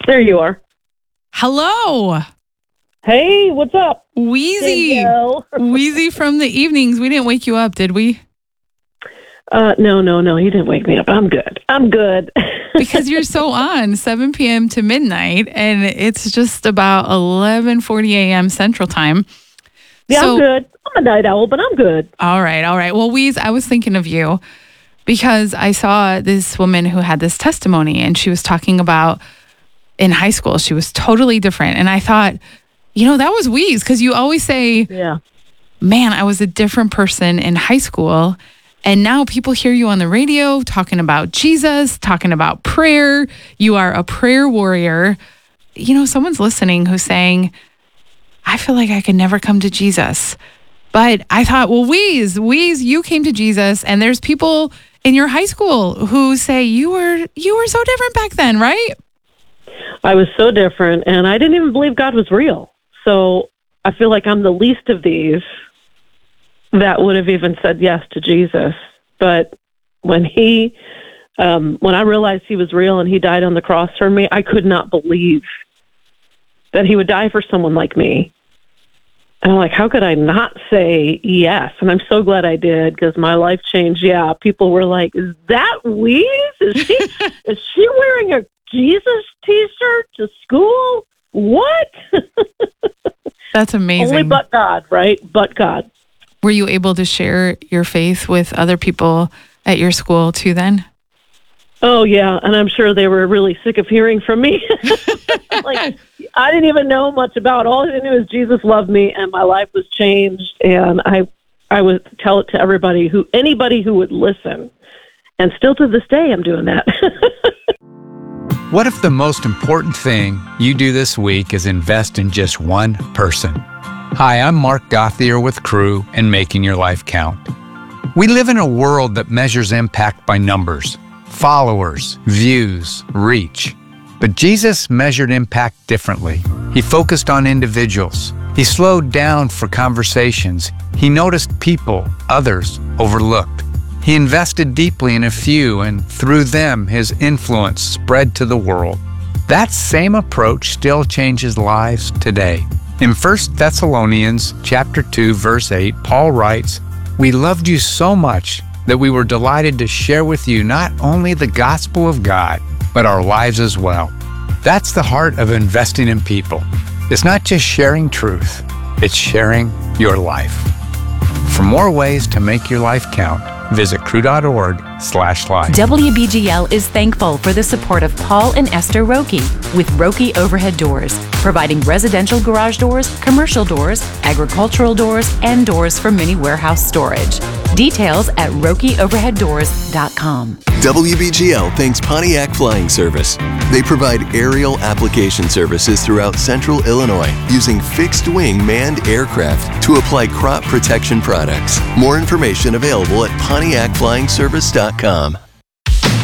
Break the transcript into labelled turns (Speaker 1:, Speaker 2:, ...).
Speaker 1: There you are.
Speaker 2: Hello.
Speaker 1: Hey, what's up?
Speaker 2: Wheezy.
Speaker 1: Danielle.
Speaker 2: Wheezy from the evenings. We didn't wake you up, did we?
Speaker 1: No. You didn't wake me up. I'm good.
Speaker 2: Because you're so on 7 p.m. to midnight, and it's just about 11:40 a.m. Central Time.
Speaker 1: Yeah, I'm good. I'm a night owl, but I'm good.
Speaker 2: All right. Well, Wheeze, I was thinking of you because I saw this woman who had this testimony, and she was talking about in high school, she was totally different. And I thought, that was Wheeze, because you always say,
Speaker 1: yeah,
Speaker 2: man, I was a different person in high school. And now people hear you on the radio talking about Jesus, talking about prayer. You are a prayer warrior. Someone's listening who's saying, I feel like I could never come to Jesus. But I thought, well, Wheeze, you came to Jesus, and there's people in your high school who say you were so different back then, right?
Speaker 1: I was so different, and I didn't even believe God was real. So I feel like I'm the least of these that would have even said yes to Jesus. But when I realized he was real and he died on the cross for me, I could not believe that he would die for someone like me. And I'm like, how could I not say yes? And I'm so glad I did, because my life changed. Yeah, people were like, is that Wheeze? Is she wearing a Jesus T-shirt to school? What?
Speaker 2: That's amazing.
Speaker 1: Only but God, right? But God.
Speaker 2: Were you able to share your faith with other people at your school too then?
Speaker 1: Oh, yeah. And I'm sure they were really sick of hearing from me. Like, I didn't even know much about it. All I knew is Jesus loved me and my life was changed. And I would tell it to anybody who would listen. And still to this day, I'm doing that.
Speaker 3: What if the most important thing you do this week is invest in just one person? Hi, I'm Mark Gauthier with Crew and Making Your Life Count. We live in a world that measures impact by numbers, followers, views, reach. But Jesus measured impact differently. He focused on individuals. He slowed down for conversations. He noticed people others overlooked. He invested deeply in a few, and through them, his influence spread to the world. That same approach still changes lives today. In 1 Thessalonians chapter 2, verse 8, Paul writes, "We loved you so much that we were delighted to share with you not only the gospel of God, but our lives as well." That's the heart of investing in people. It's not just sharing truth, it's sharing your life. For more ways to make your life count, visit crew.org/life.
Speaker 4: WBGL is thankful for the support of Paul and Esther Roki with Roki Overhead Doors, providing residential garage doors, commercial doors, agricultural doors, and doors for mini warehouse storage. Details at RokiOverheadDoors.com.
Speaker 5: WBGL thanks Pontiac Flying Service. They provide aerial application services throughout central Illinois using fixed-wing manned aircraft to apply crop protection products. More information available at PontiacFlyingService.com.